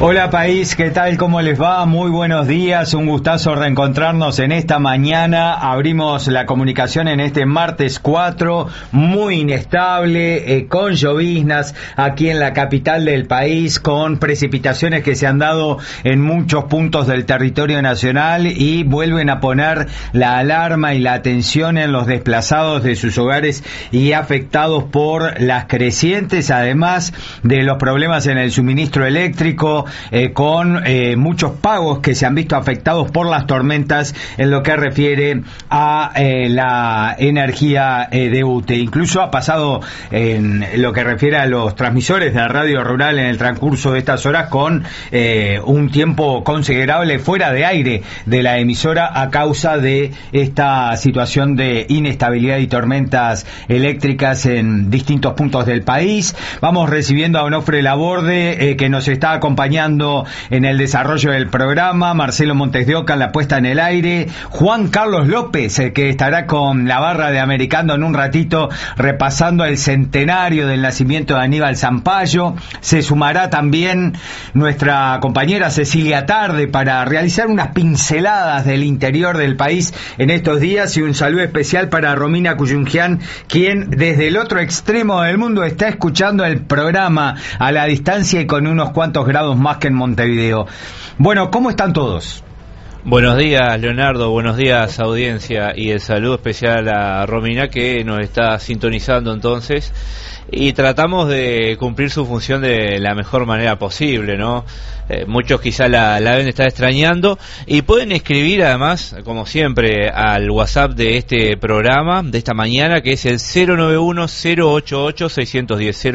Hola país, ¿qué tal? ¿Cómo les va? Muy buenos días, un gustazo reencontrarnos en esta mañana. Abrimos la comunicación en este martes 4, muy inestable, con lloviznas aquí en la capital del país, con precipitaciones que se han dado en muchos puntos del territorio nacional y vuelven a poner la alarma y la atención en los desplazados de sus hogares y afectados por las crecientes, además de los problemas en el suministro eléctrico, con muchos pagos que se han visto afectados por las tormentas en lo que refiere a la energía de UTE. Incluso ha pasado en lo que refiere a los transmisores de Radio Rural en el transcurso de estas horas con un tiempo considerable fuera de aire de la emisora a causa de esta situación de inestabilidad y tormentas eléctricas en distintos puntos del país. Vamos recibiendo a Onofre Laborde, que nos está acompañando en el desarrollo del programa, Marcelo Montes de Oca en la puesta en el aire, Juan Carlos López, que estará con la barra de Americando en un ratito repasando el centenario del nacimiento de Aníbal Zampayo. Se sumará también nuestra compañera Cecilia Tarde para realizar unas pinceladas del interior del país en estos días, y un saludo especial para Romina Cuyungian, quien desde el otro extremo del mundo está escuchando el programa a la distancia y con unos cuantos grados más que en Montevideo. Bueno, ¿cómo están todos? Buenos días, Leonardo, buenos días, audiencia, y el saludo especial a Romina, que nos está sintonizando entonces, y tratamos de cumplir su función de la mejor manera posible, ¿no? Muchos quizá la deben estar extrañando, y pueden escribir además, como siempre, al WhatsApp de este programa, de esta mañana, que es el 091-088-610,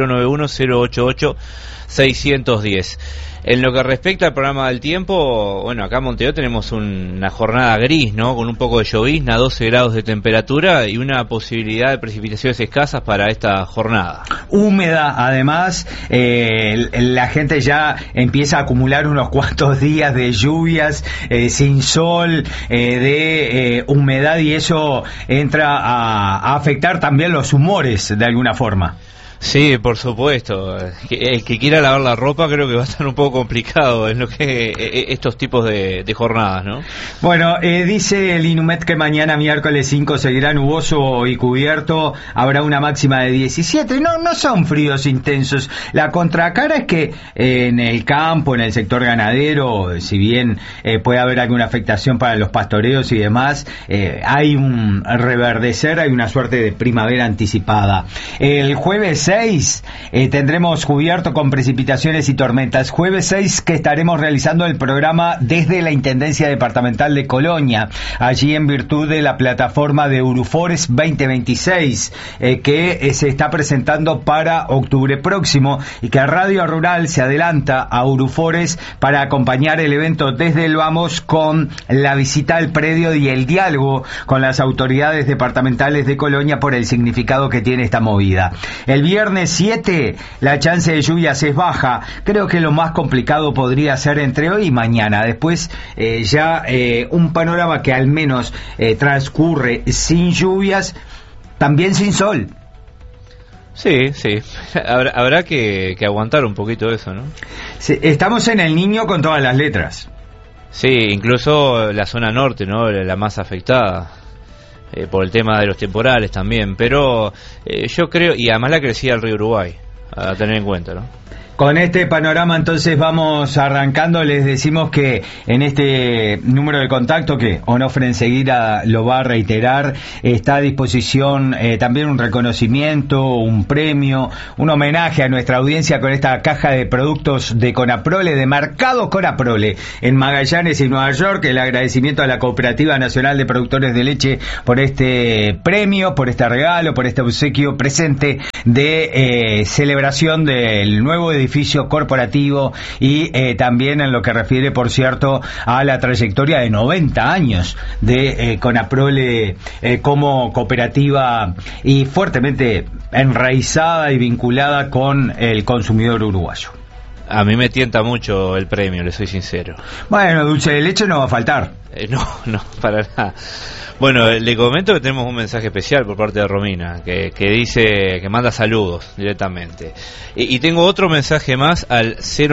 091-088-610. En lo que respecta al programa del tiempo, bueno, acá en Montevideo tenemos una jornada gris, ¿no? Con un poco de llovizna, 12 grados de temperatura y una posibilidad de precipitaciones escasas para esta jornada. Húmeda, además, la gente ya empieza a acumular unos cuantos días de lluvias, sin sol, de humedad, y eso entra a afectar también los humores de alguna forma. Sí, por supuesto. El que quiera lavar la ropa creo que va a estar un poco complicado en lo que estos tipos de jornadas, ¿no? Bueno, dice el INUMED que mañana miércoles 5 seguirá nuboso y cubierto, habrá una máxima de 17. No son fríos intensos. La contracara es que en el campo, en el sector ganadero, si bien puede haber alguna afectación para los pastoreos y demás, hay un reverdecer, hay una suerte de primavera anticipada. El jueves 6 tendremos cubierto con precipitaciones y tormentas. Jueves 6 que estaremos realizando el programa desde la Intendencia Departamental de Colonia, allí en virtud de la plataforma de Urufores 2026, que se está presentando para octubre próximo, y que Radio Rural se adelanta a Urufores para acompañar el evento desde el Vamos, con la visita al predio y el diálogo con las autoridades departamentales de Colonia por el significado que tiene esta movida. El viernes 7 la chance de lluvias es baja. Creo que lo más complicado podría ser entre hoy y mañana. Después ya un panorama que al menos transcurre sin lluvias, también sin sol. Sí, habrá que aguantar un poquito eso, ¿no? Sí, estamos en el Niño con todas las letras. Sí, incluso la zona norte, ¿no? La más afectada. Por el tema de los temporales también, pero yo creo, y además la crecida del río Uruguay, a tener en cuenta, ¿no? Con este panorama entonces vamos arrancando. Les decimos que en este número de contacto, que Onofre enseguida lo va a reiterar, está a disposición también un reconocimiento, un premio, un homenaje a nuestra audiencia con esta caja de productos de Conaprole, de Mercado Conaprole, en Magallanes y Nueva York. El agradecimiento a la Cooperativa Nacional de Productores de Leche por este premio, por este regalo, por este obsequio presente de celebración del nuevo edificio corporativo, y también en lo que refiere, por cierto, a la trayectoria de 90 años de Conaprole como cooperativa y fuertemente enraizada y vinculada con el consumidor uruguayo. A mí me tienta mucho el premio, le soy sincero. Bueno, dulce de leche no va a faltar. No, para nada. Bueno, le comento que tenemos un mensaje especial por parte de Romina, que dice que manda saludos directamente. Y tengo otro mensaje más al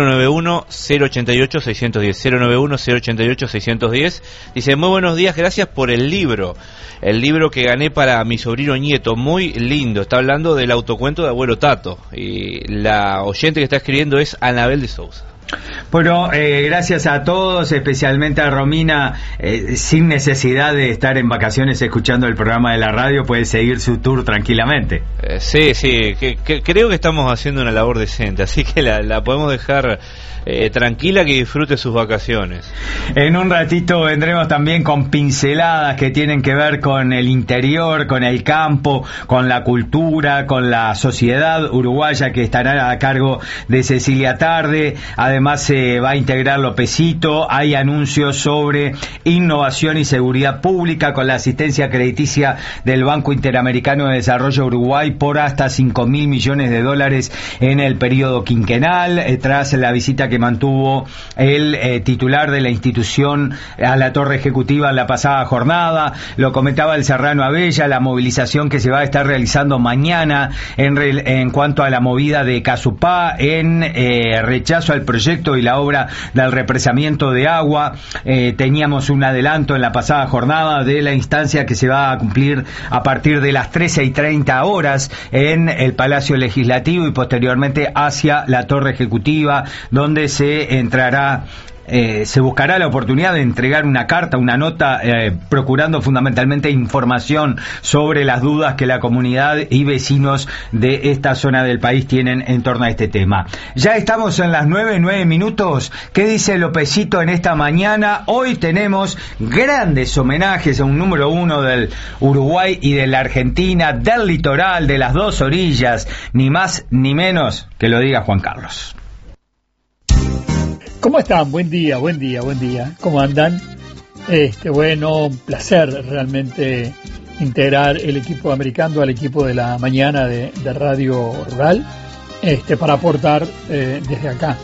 091-088-610. 091-088-610. Dice, muy buenos días, gracias por el libro. El libro que gané para mi sobrino nieto, muy lindo. Está hablando del autocuento de Abuelo Tato. Y la oyente que está escribiendo es Anabel de Sousa. Bueno, gracias a todos, especialmente a Romina, sin necesidad de estar en vacaciones escuchando el programa de la radio, puede seguir su tour tranquilamente. Sí, que creo que estamos haciendo una labor decente, así que la podemos dejar tranquila, que disfrute sus vacaciones. En un ratito vendremos también con pinceladas que tienen que ver con el interior, con el campo, con la cultura, con la sociedad uruguaya, que estará a cargo de Cecilia Tarde. Además se va a integrar Lopecito. Hay anuncios sobre innovación y seguridad pública con la asistencia crediticia del Banco Interamericano de Desarrollo Uruguay por hasta $5.000 millones en el periodo quinquenal, tras la visita que mantuvo el titular de la institución a la Torre Ejecutiva en la pasada jornada. Lo comentaba el Serrano Abella, la movilización que se va a estar realizando mañana en cuanto a la movida de Casupá, en rechazo al proyecto y la obra del represamiento de agua. Teníamos un adelanto en la pasada jornada de la instancia que se va a cumplir a partir de las 13:30 en el Palacio Legislativo y posteriormente hacia la Torre Ejecutiva, donde se entrará. Se buscará la oportunidad de entregar una carta, una nota, procurando fundamentalmente información sobre las dudas que la comunidad y vecinos de esta zona del país tienen en torno a este tema. Ya estamos en las 9 minutos. ¿Qué dice Lopecito en esta mañana? Hoy tenemos grandes homenajes a un número uno del Uruguay y de la Argentina, del litoral, de las dos orillas, ni más ni menos que lo diga Juan Carlos. ¿Cómo están? Buen día. ¿Cómo andan? Bueno, un placer realmente integrar el equipo americano al equipo de la mañana de Radio Rural, para aportar desde acá.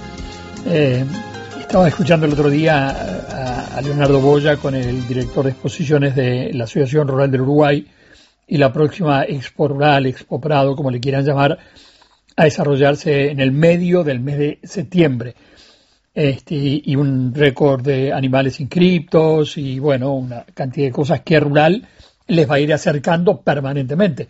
Estaba escuchando el otro día a Leonardo Boya con el director de exposiciones de la Asociación Rural del Uruguay y la próxima Expo Rural, Expo Prado, como le quieran llamar, a desarrollarse en el medio del mes de septiembre. Y un récord de animales inscriptos y bueno, una cantidad de cosas que Rural les va a ir acercando permanentemente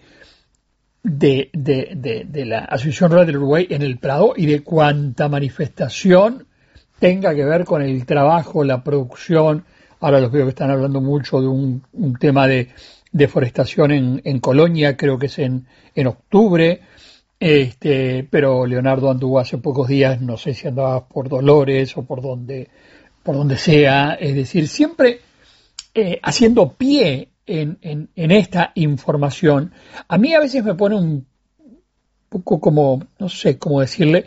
de la Asociación Rural del Uruguay en el Prado y de cuanta manifestación tenga que ver con el trabajo, la producción. Ahora los veo que están hablando mucho de un tema de deforestación en Colonia, creo que es en octubre. Pero Leonardo anduvo hace pocos días, no sé si andaba por Dolores o por donde sea, es decir, siempre haciendo pie en esta información. A mí a veces me pone un poco como, no sé cómo decirle,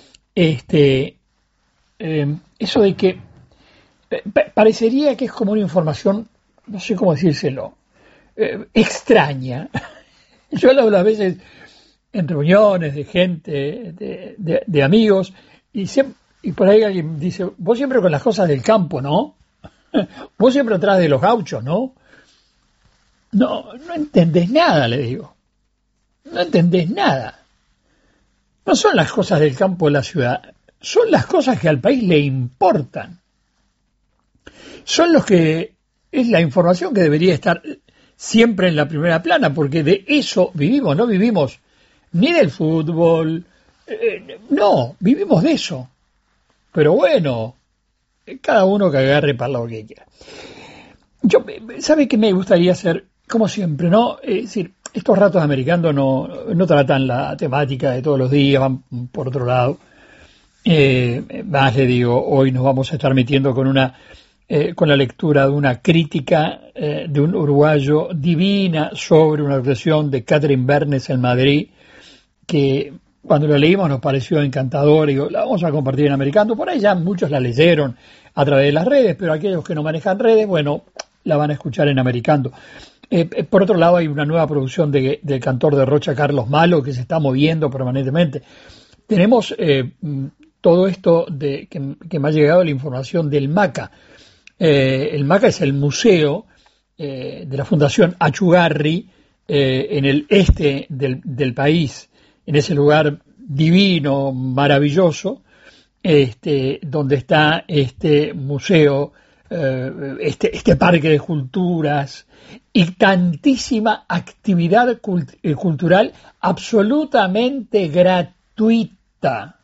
eso de que parecería que es como una información, no sé cómo decírselo, extraña. Yo hablo a veces en reuniones de gente, de amigos, y por ahí alguien dice, vos siempre con las cosas del campo, ¿no? Vos siempre atrás de los gauchos, ¿no? No entendés nada, le digo. No entendés nada. No son las cosas del campo de la ciudad, son las cosas que al país le importan. Son los que es la información que debería estar siempre en la primera plana, porque de eso vivimos, no vivimos ni del fútbol, no, vivimos de eso. Pero bueno, cada uno que agarre para lo que quiera. Yo, ¿sabe qué me gustaría hacer? Como siempre, ¿no? Es decir, estos ratos americanos no tratan la temática de todos los días, van por otro lado. Más le digo, hoy nos vamos a estar metiendo con la lectura de una crítica de un uruguayo divina sobre una actuación de Catherine Bernes en Madrid, que cuando la leímos nos pareció encantadora y la vamos a compartir en americano. Por ahí ya muchos la leyeron a través de las redes, pero aquellos que no manejan redes, bueno, la van a escuchar en americano. Por otro lado, hay una nueva producción del cantor de Rocha, Carlos Malo, que se está moviendo permanentemente. Tenemos todo esto que me ha llegado la información del MACA, El MACA es el museo de la Fundación Achugarri en el este del país, en ese lugar divino, maravilloso, donde está este museo, este parque de culturas y tantísima actividad cultural absolutamente gratuita.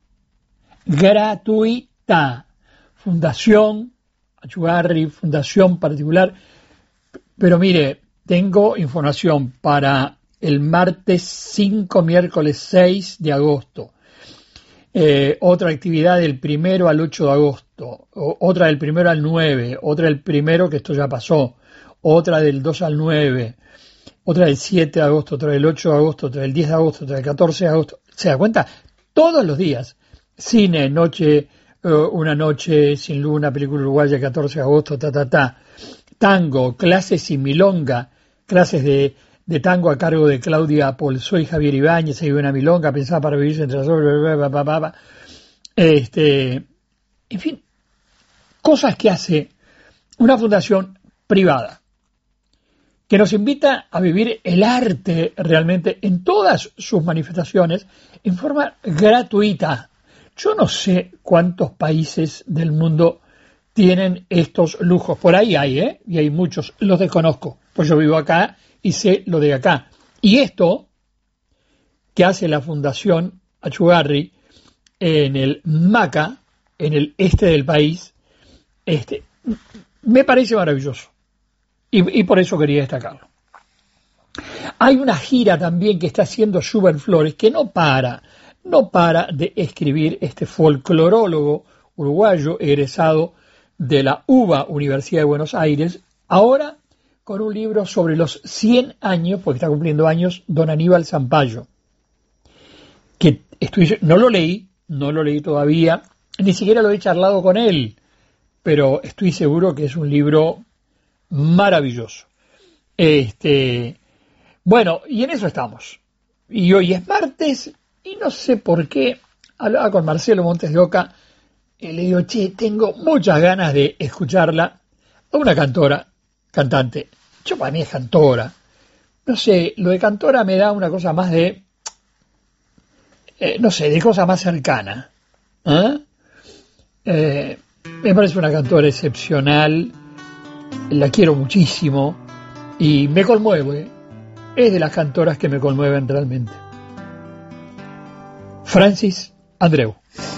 Fundación Achugarri, fundación particular. Pero mire, tengo información para el martes 5, miércoles 6 de agosto. Otra actividad del 1 al 8 de agosto, otra del 1 al 9, otra del 1, que esto ya pasó, otra del 2 al 9, otra del 7 de agosto, otra del 8 de agosto, otra del 10 de agosto, otra del 14 de agosto. ¿Se da cuenta? Todos los días. Cine, una noche sin luna, película uruguaya, 14 de agosto, Tango, clases y milonga, clases de tango a cargo de Claudia Polzó y Javier Ibáñez, hay una milonga pensada para vivirse entre las obras, en fin, cosas que hace una fundación privada, que nos invita a vivir el arte realmente en todas sus manifestaciones en forma gratuita. Yo no sé cuántos países del mundo tienen estos lujos. Por ahí hay, y hay muchos, los desconozco, pues yo vivo acá y sé lo de acá. Y esto que hace la Fundación Achugarri en el MACA, en el este del país, me parece maravilloso. Y por eso quería destacarlo. Hay una gira también que está haciendo Schubert Flores, que no para de escribir, este folclorólogo uruguayo egresado de la UBA, Universidad de Buenos Aires, ahora con un libro sobre los 100 años, porque está cumpliendo años, don Aníbal Zampayo, que no lo leí todavía, ni siquiera lo he charlado con él, pero estoy seguro que es un libro maravilloso. Bueno, y en eso estamos. Y hoy es martes, y no sé por qué, hablaba con Marcelo Montes de Oca, y le digo, tengo muchas ganas de escucharla, a una cantante. Yo para mí es cantora. No sé, lo de cantora me da una cosa más de, de cosa más cercana. Me parece una cantora excepcional, la quiero muchísimo y me conmueve. Es de las cantoras que me conmueven realmente. Francis Andreu.